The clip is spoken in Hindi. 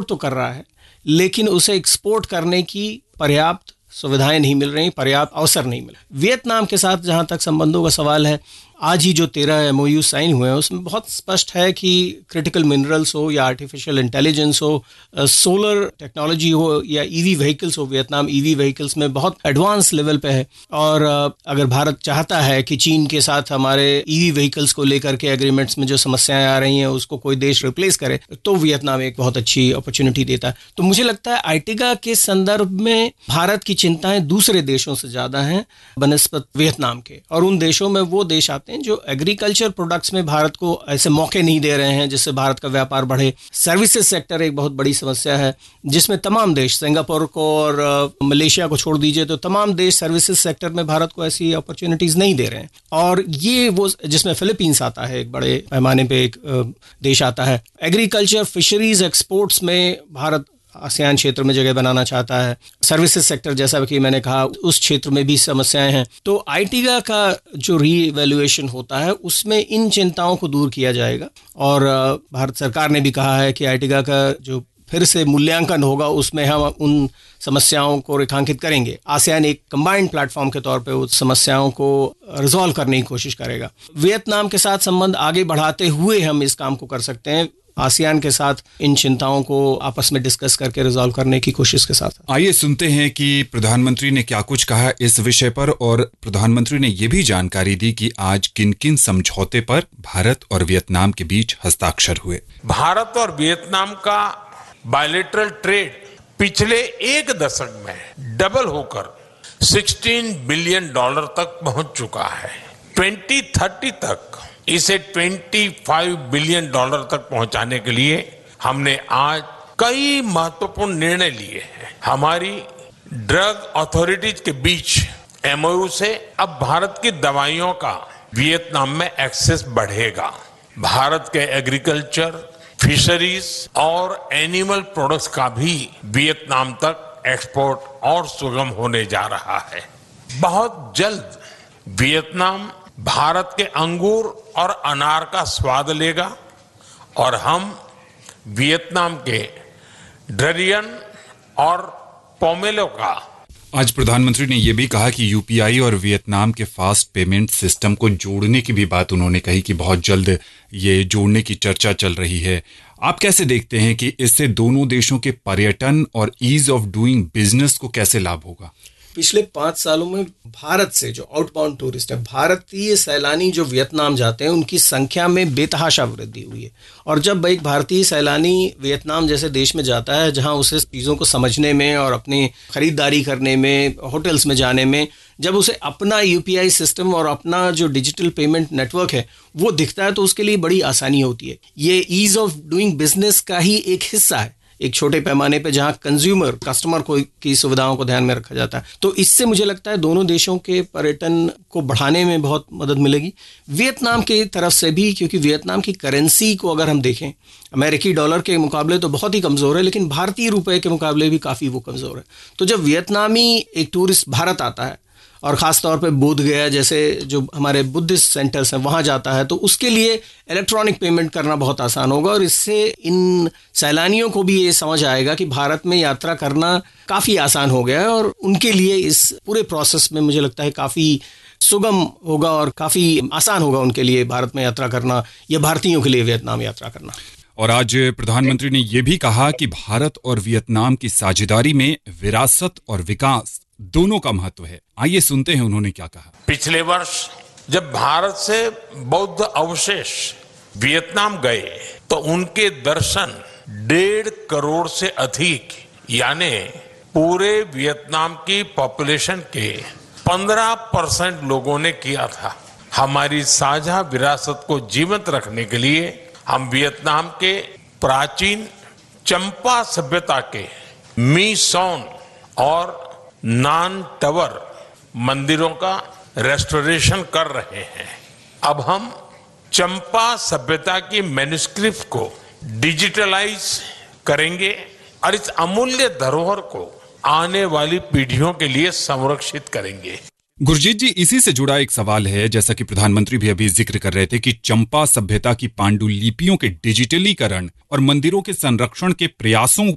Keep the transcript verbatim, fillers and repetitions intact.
तो कर रहा है, लेकिन उसे एक्सपोर्ट करने की पर्याप्त सुविधाएं नहीं मिल रही, पर्याप्त अवसर नहीं मिल रहे। वियतनाम के साथ जहां तक संबंधों का सवाल है, आज ही जो तेरह एमओयू साइन हुए हैं उसमें बहुत स्पष्ट है कि क्रिटिकल मिनरल्स हो या आर्टिफिशियल इंटेलिजेंस हो, सोलर टेक्नोलॉजी हो या ईवी व्हीकल्स हो, वियतनाम ईवी व्हीकल्स में बहुत एडवांस लेवल पे है। और अगर भारत चाहता है कि चीन के साथ हमारे ईवी व्हीकल्स को लेकर के एग्रीमेंट्स में जो समस्याएं आ रही हैं उसको कोई देश रिप्लेस करे, तो वियतनाम एक बहुत अच्छी अपॉर्चुनिटी देता है। तो मुझे लगता है आर्टिगा के संदर्भ में भारत की चिंताएं दूसरे देशों से ज्यादा हैं बनिस्बत वियतनाम के, और उन देशों में वो देश आते हैं जो एग्रीकल्चर प्रोडक्ट्स में भारत को ऐसे मौके नहीं दे रहे हैं जिससे भारत का व्यापार बढ़े। सर्विसेज सेक्टर एक बहुत बड़ी समस्या है जिसमें तमाम देश, सिंगापुर को और मलेशिया को छोड़ दीजिए तो तमाम देश सर्विसेज सेक्टर में भारत को ऐसी अपॉर्चुनिटीज नहीं दे रहे हैं। और ये वो जिसमें फिलीपींस आता है, एक बड़े पैमाने पे एक देश आता है। एग्रीकल्चर, फिशरीज, एक्सपोर्ट्स में भारत आसियान क्षेत्र में जगह बनाना चाहता है। सर्विसेज सेक्टर जैसा कि मैंने कहा उस क्षेत्र में भी समस्याएं हैं। तो आईटीगा का जो रीवैल्यूएशन होता है उसमें इन चिंताओं को दूर किया जाएगा, और भारत सरकार ने भी कहा है कि आईटीगा का जो फिर से मूल्यांकन होगा उसमें हम उन समस्याओं को रेखांकित करेंगे। आसियान एक कंबाइंड प्लेटफॉर्म के तौर पे उस समस्याओं को रिजॉल्व करने की कोशिश करेगा। वियतनाम के साथ संबंध आगे बढ़ाते हुए हम इस काम को कर सकते हैं, आसियान के साथ इन चिंताओं को आपस में डिस्कस करके रिजॉल्व करने की कोशिश के साथ। आइए सुनते हैं कि प्रधानमंत्री ने क्या कुछ कहा इस विषय पर, और प्रधानमंत्री ने ये भी जानकारी दी कि आज किन किन समझौते पर भारत और वियतनाम के बीच हस्ताक्षर हुए। भारत और वियतनाम का बायलैटरल ट्रेड पिछले एक दशक में डबल होकर सोलह बिलियन डॉलर तक पहुंच चुका है। ट्वेंटी थर्टी तक इसे पच्चीस बिलियन डॉलर तक पहुंचाने के लिए हमने आज कई महत्वपूर्ण निर्णय लिए हैं। हमारी ड्रग अथॉरिटीज के बीच एमओयू से अब भारत की दवाइयों का वियतनाम में एक्सेस बढ़ेगा। भारत के एग्रीकल्चर, फिशरीज और एनिमल प्रोडक्ट्स का भी वियतनाम तक एक्सपोर्ट और सुगम होने जा रहा है। बहुत जल्द वियतनाम भारत के अंगूर और अनार का स्वाद लेगा और हम वियतनाम के डरियन और पोमेलो का। आज प्रधानमंत्री ने यह भी कहा कि यूपीआई और वियतनाम के फास्ट पेमेंट सिस्टम को जोड़ने की भी बात उन्होंने कही कि बहुत जल्द ये जोड़ने की चर्चा चल रही है। आप कैसे देखते हैं कि इससे दोनों देशों के पर्यटन और ईज ऑफ डूइंग बिजनेस को कैसे लाभ होगा? पिछले पाँच सालों में भारत से जो आउटबाउंड टूरिस्ट है, भारतीय सैलानी जो वियतनाम जाते हैं, उनकी संख्या में बेतहाशा वृद्धि हुई है। और जब एक भारतीय सैलानी वियतनाम जैसे देश में जाता है जहां उसे चीज़ों को समझने में और अपनी खरीदारी करने में, होटल्स में जाने में, जब उसे अपना यूपीआई सिस्टम और अपना जो डिजिटल पेमेंट नेटवर्क है वो दिखता है तो उसके लिए बड़ी आसानी होती है। ये ईज ऑफ डूइंग बिजनेस का ही एक हिस्सा है, एक छोटे पैमाने पे जहां कंज्यूमर, कस्टमर को की सुविधाओं को ध्यान में रखा जाता है। तो इससे मुझे लगता है दोनों देशों के पर्यटन को बढ़ाने में बहुत मदद मिलेगी। वियतनाम की तरफ से भी, क्योंकि वियतनाम की करेंसी को अगर हम देखें अमेरिकी डॉलर के मुकाबले तो बहुत ही कमज़ोर है, लेकिन भारतीय रुपए के मुकाबले भी काफ़ी वो कमज़ोर है। तो जब वियतनामी एक टूरिस्ट भारत आता है और ख़ास तौर पे बोध गया जैसे जो हमारे बुद्धिस्ट सेंटर्स हैं वहाँ जाता है, तो उसके लिए इलेक्ट्रॉनिक पेमेंट करना बहुत आसान होगा और इससे इन सैलानियों को भी ये समझ आएगा कि भारत में यात्रा करना काफ़ी आसान हो गया है और उनके लिए इस पूरे प्रोसेस में मुझे लगता है काफ़ी सुगम होगा और काफ़ी आसान होगा उनके लिए भारत में यात्रा करना या भारतीयों के लिए वियतनाम यात्रा करना। और आज प्रधानमंत्री ने यह भी कहा कि भारत और वियतनाम की साझेदारी में विरासत और विकास दोनों का महत्व है। आइए सुनते हैं उन्होंने क्या कहा। पिछले वर्ष जब भारत से बौद्ध अवशेष वियतनाम गए तो उनके दर्शन डेढ़ करोड़ से अधिक, यानी पूरे वियतनाम की पॉपुलेशन के पंद्रह परसेंट लोगों ने किया था। हमारी साझा विरासत को जीवंत रखने के लिए हम वियतनाम के प्राचीन चंपा सभ्यता के मी सॉन और नान टावर मंदिरों का रेस्टोरेशन कर रहे हैं। अब हम चंपा सभ्यता की मैन्युस्क्रिप्ट को डिजिटलाइज करेंगे और इस अमूल्य धरोहर को आने वाली पीढ़ियों के लिए संरक्षित करेंगे। गुरजीत जी, इसी से जुड़ा एक सवाल है, जैसा कि प्रधानमंत्री भी अभी जिक्र कर रहे थे कि चंपा सभ्यता की पांडुलिपियों के डिजिटलीकरण और मंदिरों के संरक्षण के प्रयासों